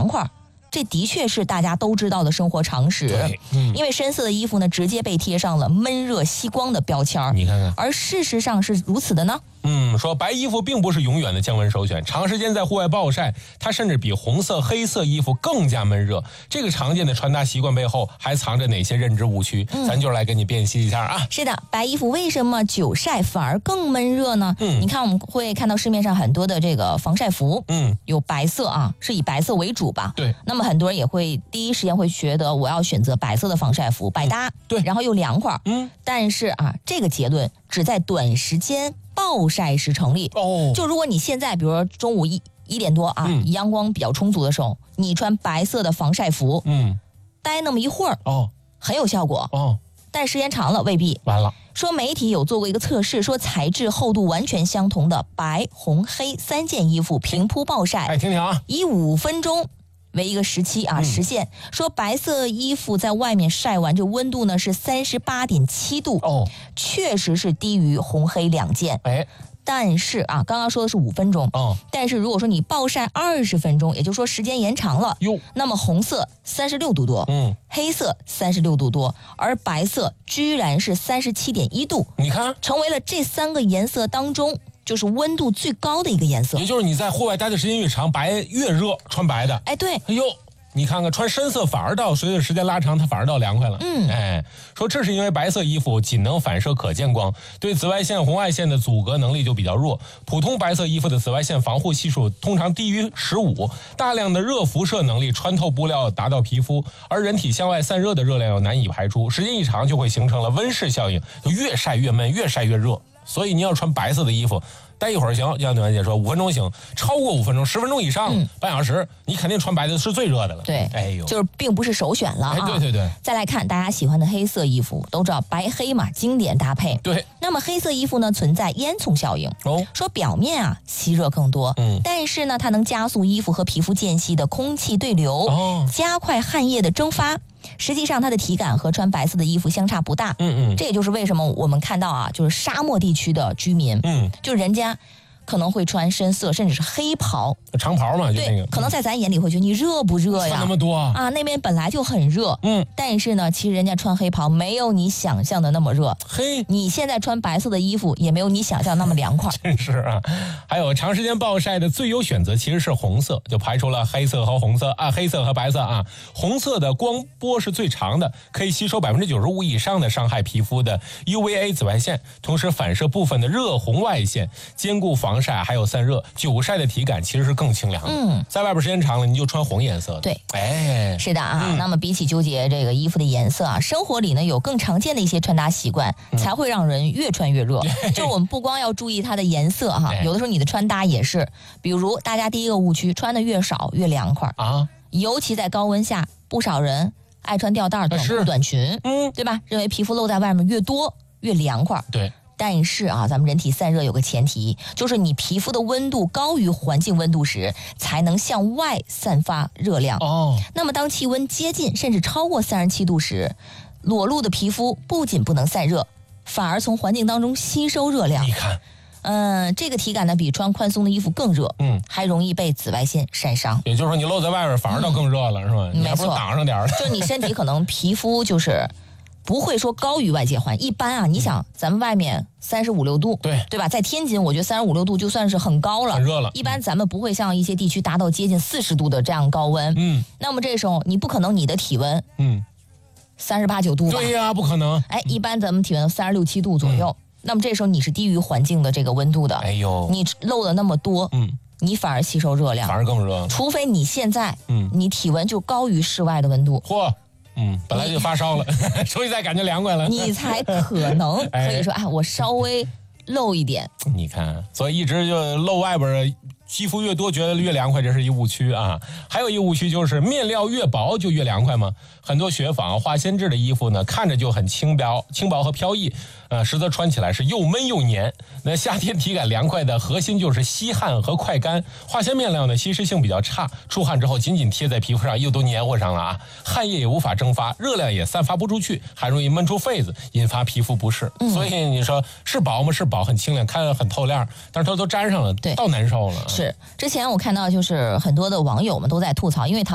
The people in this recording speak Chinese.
凉快。这的确是大家都知道的生活常识，因为深色的衣服呢，直接被贴上了闷热吸光的标签。 你看看， 而事实上是如此的呢？ 说白衣服并不是永远的降温首选，长时间在户外暴晒，它甚至比红色、黑色衣服更加闷热。这个常见的穿搭习惯背后还藏着哪些认知误区？咱就来给你辨析一下啊。 是的，白衣服为什么久晒反而更闷热呢？你看我们会看到市面上很多的这个防晒服，有白色啊，是以白色为主吧？ 对。 那么很多人也会第一时间会觉得我要选择白色的防晒服，百搭， 对， 然后又凉快。但是啊，这个结论只在短时间暴晒时成立。就如果你现在比如说中午1点多啊，阳光比较充足的时候，你穿白色的防晒服，待那么一会儿，很有效果。但时间长了未必。 完了。 说媒体有做过一个测试，说材质厚度完全相同的白、红、黑3件衣服平铺暴晒， 听听啊， 以5分钟为一个时期啊，时限。说白色衣服在外面晒完，这温度呢是38.7度，确实是低于红黑2件。但是啊，刚刚说的是5分钟，但是如果说你暴晒20分钟，也就是说时间延长了，那么红色36度多，黑色36度多，而白色居然是37.1度， 你看， 成为了这3个颜色当中就是温度最高的一个颜色。 也就是你在户外待的时间越长，白越热，穿白的。 对。 你看看，穿深色反而到随着时间拉长，它反而到凉快了。说这是因为白色衣服仅能反射可见光，对紫外线、红外线的阻隔能力就比较弱。普通白色衣服的紫外线防护系数通常低于15，大量的热辐射能力穿透布料达到皮肤，而人体向外散热的热量又难以排出，时间一长就会形成了温室效应，就越晒越闷，越晒越热。所以你要穿白色的衣服，待一会儿行，就像暖姐说5分钟行，超过5分钟10分钟以上，半小时，你肯定穿白的是最热的了。 对，就是并不是首选了啊。 对。 再来看大家喜欢的黑色衣服，都知道白黑嘛，经典搭配。 对。 那么黑色衣服呢，存在烟囱效应。说表面啊吸热更多，但是呢，它能加速衣服和皮肤间隙的空气对流，加快汗液的蒸发。实际上它的体感和穿白色的衣服相差不大。这也就是为什么我们看到啊，就是沙漠地区的居民，就人家可能会穿深色甚至是黑袍， 长袍嘛，就那个。 可能在咱眼里会觉得你热不热呀？ 穿那么多啊，那边本来就很热。但是呢，其实人家穿黑袍没有你想象的那么热。你现在穿白色的衣服也没有你想象那么凉快。 真是啊！还有长时间暴晒的最优选择其实是红色，就排除了黑色和红色啊，黑色和白色啊。红色的光波是最长的，可以吸收95%以上的伤害皮肤的 UVA 紫外线，同时反射部分的热红外线，兼顾防晒还有散热。久晒的体感其实是更清凉的。在外边时间长了，你就穿红颜色的。 对，是的啊。那么比起纠结这个衣服的颜色啊，生活里呢有更常见的一些穿搭习惯，才会让人越穿越热。就我们不光要注意它的颜色哈，有的时候你的穿搭也是，比如大家第一个误区，穿的越少越凉快啊。尤其在高温下，不少人爱穿吊带、短裤、短裙，对吧？认为皮肤露在外面越多越凉快。 对。 但是啊，咱们人体散热有个前提，就是你皮肤的温度高于环境温度时，才能向外散发热量。那么当气温接近甚至超过37度时，裸露的皮肤不仅不能散热，反而从环境当中吸收热量。 你看， 这个体感呢比穿宽松的衣服更热，还容易被紫外线晒伤。 也就是说，你露在外边反而倒更热了，是吧？你还不如挡上点儿。 就你身体可能皮肤就是不会说高于外界环，一般啊，你想咱们外面35、6度，对吧？在天津，我觉得35、6度就算是很高了， 很热了。 一般咱们不会像一些地区达到接近40度的这样高温。那么这时候你不可能你的体温38、9度吧？ 对呀，不可能。 一般咱们体温36、7度左右。那么这时候你是低于环境的这个温度的。你漏了那么多，你反而吸收热量， 反而更热。 除非你现在，你体温就高于室外的温度。 本来就发烧了，所以再感觉凉快了， 你才可能可以说我稍微露一点。 你看，所以一直就露外边，肌肤越多觉得越凉快，这是一误区啊。还有一误区就是面料越薄就越凉快吗？很多雪纺、化纤制的衣服呢，看着就很轻薄和飘逸，实则穿起来是又闷又黏。那夏天体感凉快的核心就是吸汗和快干。化纤面料呢，吸湿性比较差，出汗之后紧紧贴在皮肤上，又都黏糊上了啊，汗液也无法蒸发，热量也散发不出去，还容易闷出痱子，引发皮肤不适。所以你说是薄吗？是薄，很清凉，看着很透亮，但是它都粘上了，倒难受了。 是，之前我看到就是很多的网友们都在吐槽，因为